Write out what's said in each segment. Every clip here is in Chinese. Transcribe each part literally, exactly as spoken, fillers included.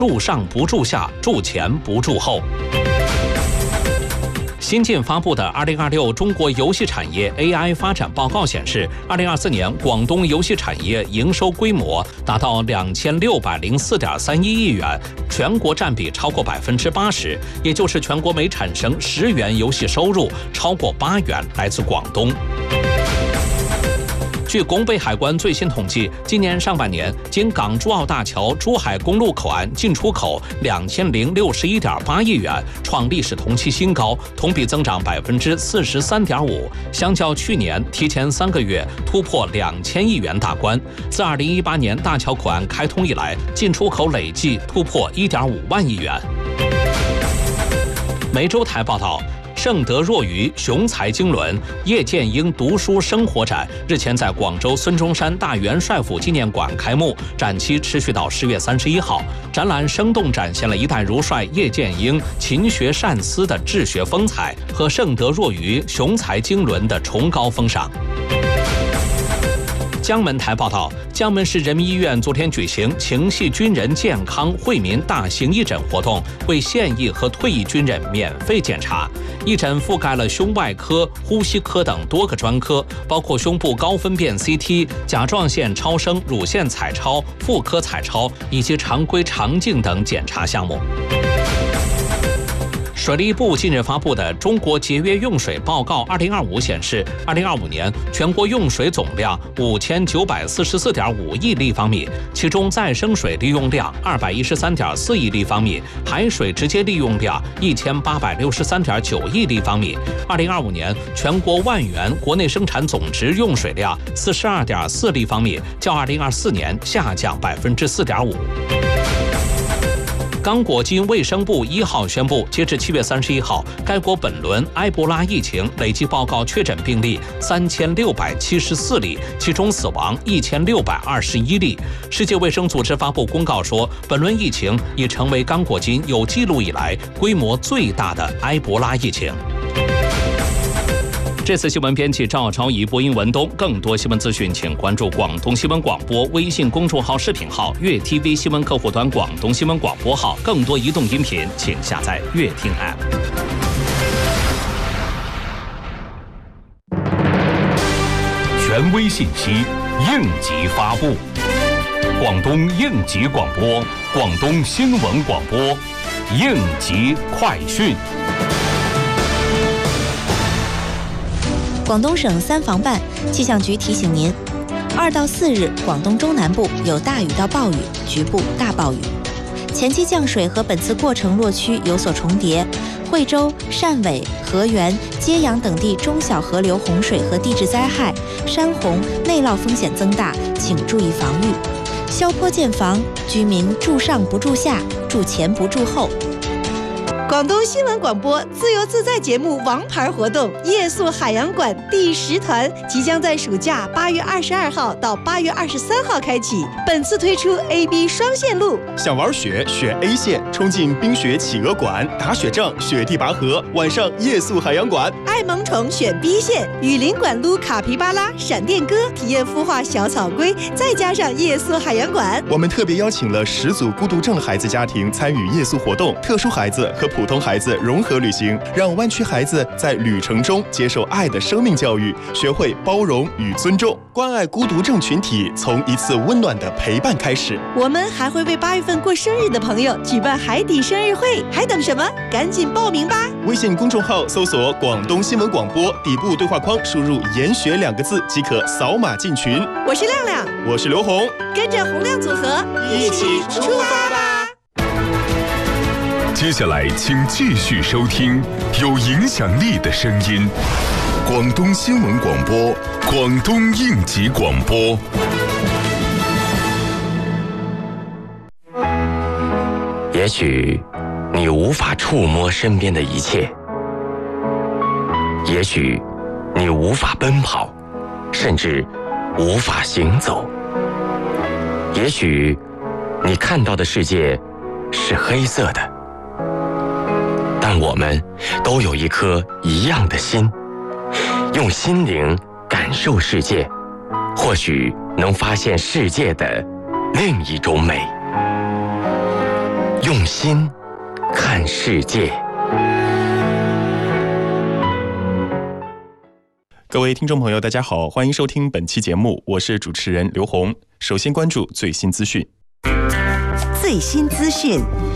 住上不住下，住前不住后。新近发布的《二零二六中国游戏产业 A I 发展报告》显示，二零二四年广东游戏产业营收规模达到两千六百零四点三一亿元，全国占比超过百分之八十，也就是全国每产生十元游戏收入，超过八元来自广东。据拱北海关最新统计，今年上半年，仅港珠澳大桥珠海公路口岸进出口两千零六十一点八亿元，创历史同期新高，同比增长百分之四十三点五，相较去年提前三个月突破两千亿元大关。自二零一八年大桥口岸开通以来，进出口累计突破一点五万亿元。梅州台报道。盛德若愚雄才经纶叶剑英读书生活展日前在广州孙中山大元帅府纪念馆开幕，展期持续到十月三十一号。展览生动展现了一代如帅叶剑英勤学善思的治学风采和盛德若愚雄才经纶的崇高风尚。江门台报道，江门市人民医院昨天举行情系军人健康惠民大型义诊活动，为现役和退役军人免费检查。义诊覆盖了胸外科、呼吸科等多个专科，包括胸部高分辨 C T、甲状腺超声、乳腺彩超、妇科彩超以及常规肠镜等检查项目。水利部近日发布的《中国节约用水报告二零二五》显示，二零二五年全国用水总量五千九百四十四点五亿立方米，其中再生水利用量二百一十三点四亿立方米，海水直接利用量一千八百六十三点九亿立方米。二零二五年全国万元国内生产总值用水量四十二点四立方米，较二零二四年下降百分之四点五。刚果金卫生部一号宣布，截至七月三十一号，该国本轮埃博拉疫情累计报告确诊病例三千六百七十四例，其中死亡一千六百二十一例。世界卫生组织发布公告说，本轮疫情已成为刚果金有记录以来规模最大的埃博拉疫情。这次新闻编辑赵超仪，播音文东。更多新闻资讯，请关注广东新闻广播微信公众号、视频号、粤 T V 新闻客户端、广东新闻广播号。更多移动音频，请下载粤听 App。 权威信息，应急发布。广东应急广播，广东新闻广播，应急快讯。 广东省三防办气象局提醒您，二到四日广东中南部有大雨到暴雨，局部大暴雨。前期降水和本次过程落区有所重叠，惠州、汕尾、河源、揭阳等地中小河流洪水和地质灾害、山洪、内涝风险增大，请注意防御。消坡建防，居民住上不住下，住前不住后。 广东新闻广播自由自在节目王牌活动夜宿海洋馆第十团即将在暑假八月二十二号到八月二十三号开启，本次推出 A B 双线路。 想玩雪选 A 线，冲进冰雪企鹅馆，打雪仗雪地拔河，晚上夜宿海洋馆。 爱萌宠选 B 线，雨林馆撸卡皮巴拉、闪电哥，体验孵化小草龟，再加上夜宿海洋馆。 我们特别邀请了十组孤独症孩子家庭参与夜宿活动，特殊孩子和普通孩子融合旅行，让湾区孩子在旅程中接受爱的生命教育，学会包容与尊重，关爱孤独症群体，从一次温暖的陪伴开始。 我们还会为八月份过生日的朋友举办海底生日会，还等什么？赶紧报名吧！ 微信公众号搜索广东新闻广播，底部对话框输入研学两个字即可扫码进群。 我是亮亮， 我是刘红， 跟着洪亮组合一起出发吧！ 接下来请继续收听有影响力的声音，广东新闻广播，广东应急广播。 也许你无法触摸身边的一切，也许你无法奔跑，甚至无法行走，也许你看到的世界是黑色的，但我们都有一颗一样的心，用心灵感受世界，或许能发现世界的另一种美。 心看世界。 各位听众朋友，大家好，欢迎收听本期节目，我是主持人刘红。首先关注最新资讯。 最新资讯。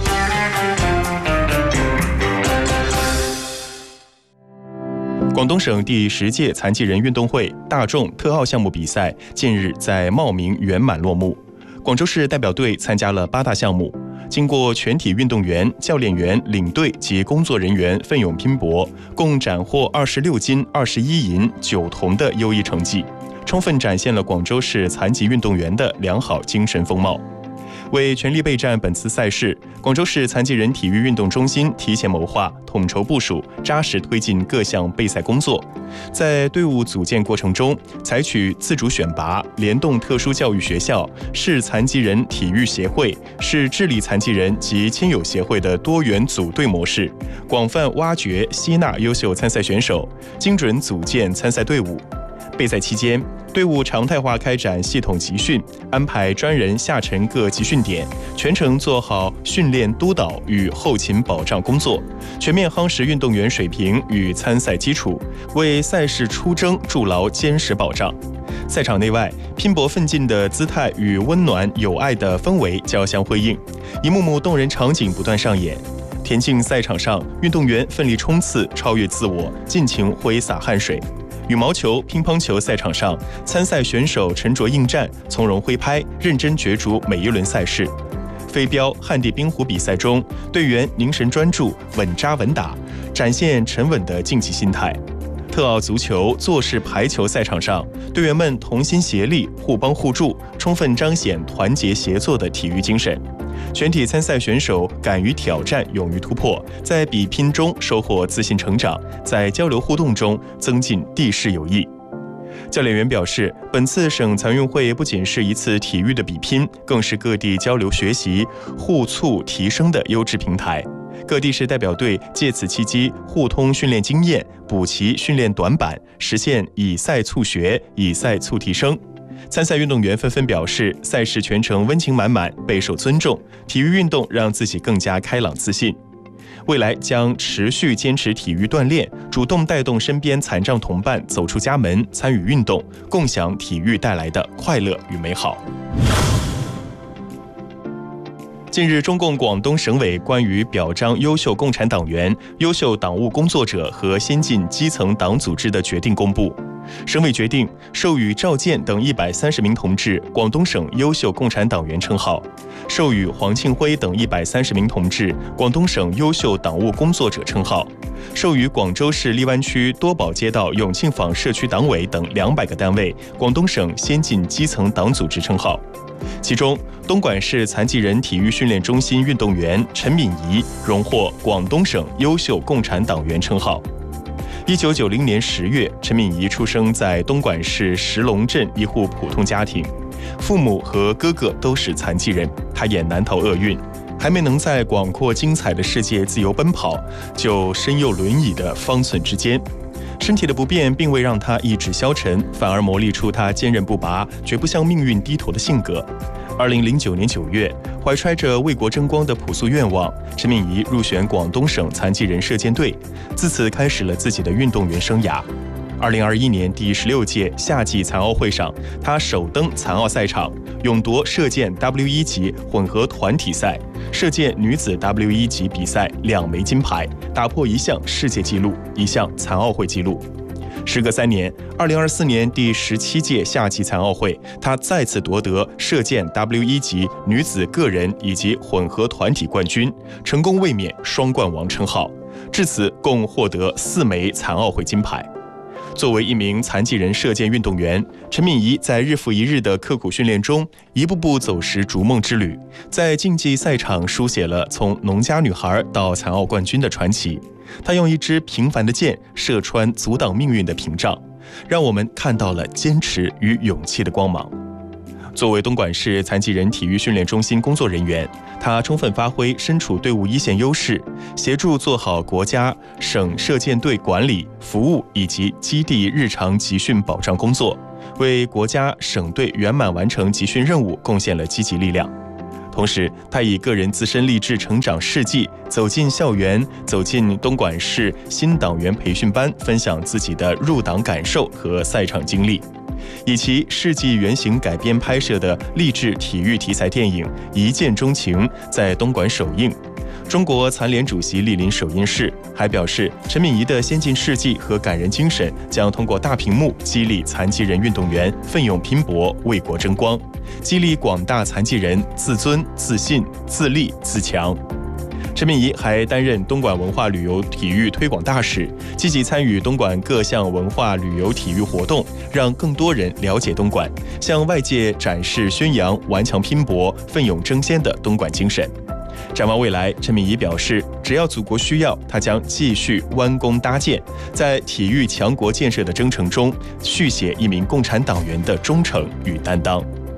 广东省第十届残疾人运动会大众特奥项目比赛近日在茂名圆满落幕。广州市代表队参加了八大项目，经过全体运动员、教练员、领队及工作人员奋勇拼搏，共斩获二十六金、二十一银、九铜的优异成绩，充分展现了广州市残疾运动员的良好精神风貌。为全力备战本次赛事，广州市残疾人体育运动中心提前谋划、统筹部署，扎实推进各项备赛工作。在队伍组建过程中，采取自主选拔、联动特殊教育学校、市残疾人体育协会、市智力残疾人及亲友协会的多元组队模式，广泛挖掘、吸纳优秀参赛选手，精准组建参赛队伍。备赛期间，队伍常态化开展系统集训，安排专人下沉各集训点，全程做好训练督导与后勤保障工作，全面夯实运动员水平与参赛基础，为赛事出征筑牢坚实保障。赛场内外，拼搏奋进的姿态与温暖有爱的氛围交相辉映，一幕幕动人场景不断上演。田径赛场上，运动员奋力冲刺，超越自我，尽情挥洒汗水。羽毛球、乒乓球赛场上，参赛选手沉着应战，从容挥拍，认真角逐每一轮赛事。飞镖、旱地冰壶比赛中，队员凝神专注，稳扎稳打，展现沉稳的竞技心态。特奥足球、坐式排球赛场上，队员们同心协力，互帮互助，充分彰显团结协作的体育精神。全体参赛选手敢于挑战，勇于突破，在比拼中收获自信成长，在交流互动中增进地市友谊。教练员表示，本次省残运会不仅是一次体育的比拼，更是各地交流学习、互促提升的优质平台。各地市代表队借此契机互通训练经验，补齐训练短板，实现以赛促学、以赛促提升。参赛运动员纷纷表示，赛事全程温情满满，备受尊重，体育运动让自己更加开朗自信。未来将持续坚持体育锻炼，主动带动身边残障同伴走出家门，参与运动，共享体育带来的快乐与美好。近日，中共广东省委关于表彰优秀共产党员、优秀党务工作者和先进基层党组织的决定公布。省委决定授予赵健等一百三十名同志广东省优秀共产党员称号，授予黄庆辉等一百三十名同志广东省优秀党务工作者称号，授予广州市荔湾区多宝街道永庆坊社区党委等两百个单位广东省先进基层党组织称号。其中，东莞市残疾人体育训练中心运动员陈敏仪荣获广东省优秀共产党员称号。一九九零年十月，陈敏仪出生在东莞市石龙镇一户普通家庭，父母和哥哥都是残疾人，他也难逃厄运，还没能在广阔精彩的世界自由奔跑，就身有轮椅的方寸之间。身体的不便并未让他意志消沉，反而磨砺出他坚韧不拔、绝不向命运低头的性格。二零零九年九月，怀揣着为国争光的朴素愿望，陈敏仪入选广东省残疾人射箭队，自此开始了自己的运动员生涯。二零二一年第十六届夏季残奥会上，他首登残奥赛场，勇夺射箭 W 一级混合团体赛、射箭女子 W 一级比赛两枚金牌，打破一项世界纪录，一项残奥会纪录。时隔三年，二零二四年第十七届夏季残奥会，他再次夺得射箭 W 一级女子个人以及混合团体冠军，成功卫冕双冠王称号，至此共获得四枚残奥会金牌。作为一名残疾人射箭运动员，陈敏仪在日复一日的刻苦训练中，一步步走实逐梦之旅，在竞技赛场书写了从农家女孩到残奥冠军的传奇。她用一支平凡的箭射穿阻挡命运的屏障，让我们看到了坚持与勇气的光芒。作为东莞市残疾人体育训练中心工作人员，他充分发挥身处队伍一线优势，协助做好国家、省射箭队管理、服务以及基地日常集训保障工作，为国家、省队圆满完成集训任务贡献了积极力量。 同时，他以个人自身励志成长事迹，走进校园，走进东莞市新党员培训班，分享自己的入党感受和赛场经历。以其事迹原型改编拍摄的励志体育题材电影《一见钟情》在东莞首映。中国残联主席莅临首映式，还表示陈敏仪的先进事迹和感人精神将通过大屏幕激励残疾人运动员奋勇拼搏，为国争光，激励广大残疾人自尊、自信、自立、自强。陈敏仪还担任东莞文化旅游体育推广大使，积极参与东莞各项文化旅游体育活动，让更多人了解东莞，向外界展示宣扬顽强拼搏、奋勇争先的东莞精神。展望未来，陈敏仪表示，只要祖国需要，他将继续弯弓搭箭，在体育强国建设的征程中，续写一名共产党员的忠诚与担当。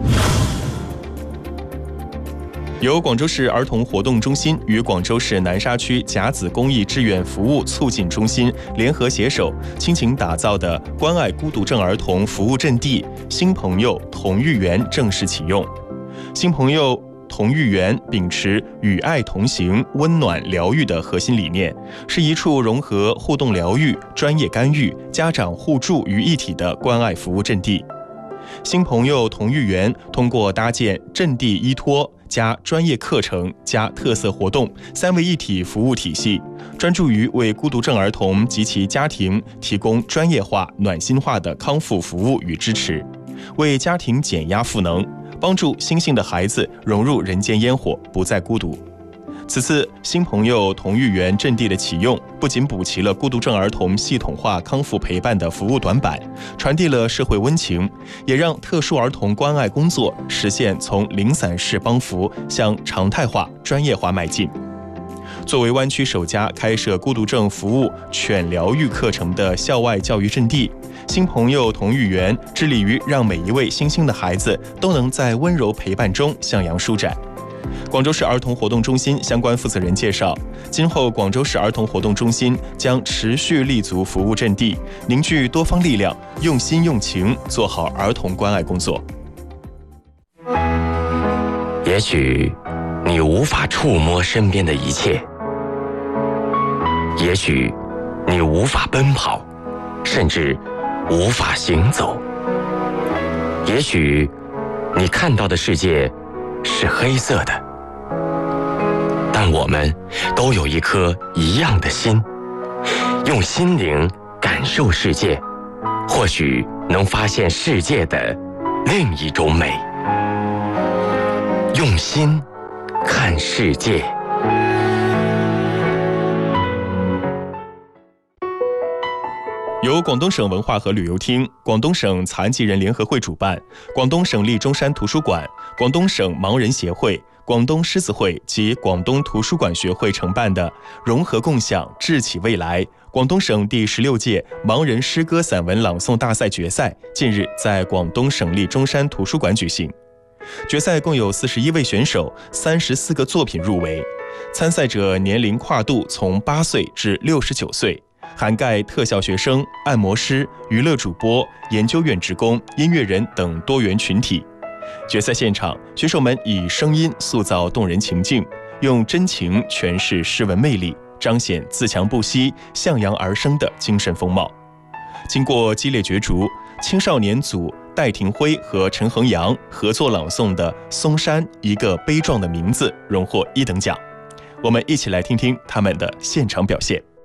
由广州市儿童活动中心与广州市南沙区甲子公益志愿服务促进中心联合携手，倾情打造的关爱孤独症儿童服务阵地新朋友童育园正式启用。新朋友童育园秉持与爱同行、温暖疗愈的核心理念，是一处融合互动疗愈、专业干预、家长互助于一体的关爱服务阵地。新朋友童育园通过搭建阵地依托加专业课程加特色活动三位一体服务体系，专注于为孤独症儿童及其家庭提供专业化、暖心化的康复服务与支持，为家庭减压赋能，帮助心性的孩子融入人间烟火，不再孤独。此次新朋友童育园阵地的启用，不仅补齐了孤独症儿童系统化康复陪伴的服务短板，传递了社会温情，也让特殊儿童关爱工作实现从零散式帮扶向常态化、专业化迈进。作为湾区首家开设孤独症服务犬疗愈课程的校外教育阵地，新朋友童育园致力于让每一位新兴的孩子都能在温柔陪伴中向阳舒展。广州市儿童活动中心相关负责人介绍，今后广州市儿童活动中心将持续立足服务阵地，凝聚多方力量，用心用情做好儿童关爱工作。 也许你无法触摸身边的一切，也许你无法奔跑，甚至无法行走，也许你看到的世界是黑色的，但我们都有一颗一样的心，用心灵感受世界，或许能发现世界的另一种美。用心看世界。 由广东省文化和旅游厅、广东省残疾人联合会主办，广东省立中山图书馆、广东省盲人协会、广东狮子会及广东图书馆学会承办的融合共享智启未来广东省第十六届盲人诗歌散文朗诵大赛决赛近日在广东省立中山图书馆举行。决赛共有四十一位选手，三十四个作品入围，参赛者年龄跨度从八岁至六十九岁，涵盖特效学生、按摩师、娱乐主播、研究院职工、音乐人等多元群体。决赛现场，选手们以声音塑造动人情境，用真情诠释诗文魅力，彰显自强不息、向阳而生的精神风貌。经过激烈角逐，青少年组戴廷辉和陈恒阳合作朗诵的《松山一个悲壮的名字》荣获一等奖。我们一起来听听他们的现场表现。